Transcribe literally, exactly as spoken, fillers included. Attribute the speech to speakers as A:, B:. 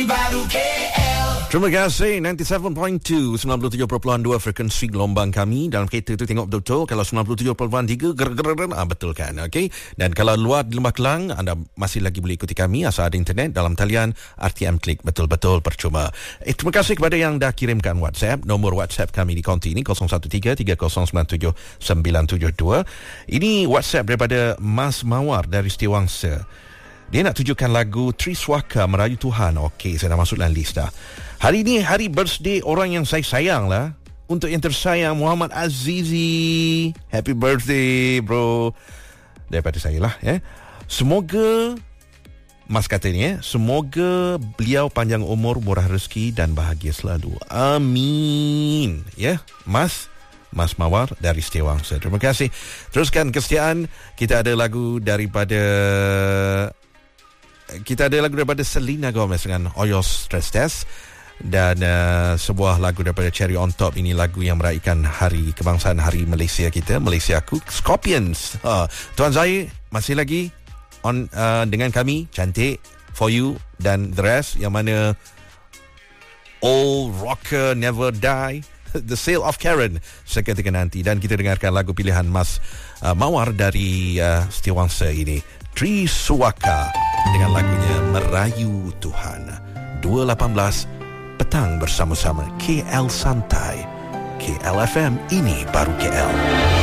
A: Baru K L.
B: Terima kasih. sembilan puluh tujuh perpuluhan dua sembilan puluh tujuh perpuluhan dua frekuensi gelombang kami. Dalam kereta tu tengok betul-betul. Kalau sembilan puluh tujuh perpuluhan tiga ger-ger-ger, ah, betul kan, okey. Dan kalau luar di Lembah Kelang, anda masih lagi boleh ikuti kami asal ada internet dalam talian R T M Klik, betul-betul percuma. Eh, terima kasih kepada yang dah kirimkan WhatsApp. Nombor WhatsApp kami di konti ini kosong satu tiga tiga kosong sembilan tujuh sembilan tujuh dua. Ini WhatsApp daripada Mas Mawar dari Setiawangsa. Dia nak tujukan lagu Triswaka Merayu Tuhan. Okey, saya dah masuk dalam list dah. Hari ini hari birthday orang yang saya sayang lah. Untuk yang tersayang, Muhammad Azizi. Happy birthday, bro. Daripada saya lah, ya. Semoga, Mas kata ni, ya, semoga beliau panjang umur, murah rezeki dan bahagia selalu. Amin. Ya, Mas. Mas Mawar dari Setiawangsa. Terima kasih. Teruskan kesetiaan. Kita ada lagu daripada... Kita ada lagu daripada Selena Gomez dengan All Your Stress Test. Dan uh, sebuah lagu daripada Cherry on Top. Ini lagu yang meraihkan hari kebangsaan, hari Malaysia kita, Malaysia aku, Scorpions. uh, Tuan Zahir masih lagi on uh, dengan kami, Cantik, For You dan the rest, yang mana Old Rocker Never Die, The Sale of Karen seketika nanti. Dan kita dengarkan lagu pilihan Mas uh, Mawar dari uh, Setiawangsa ini, Triswaka, dengan lagunya Merayu Tuhan. Dua lapan belas petang bersama-sama K L Santai. K L F M, ini baru K L.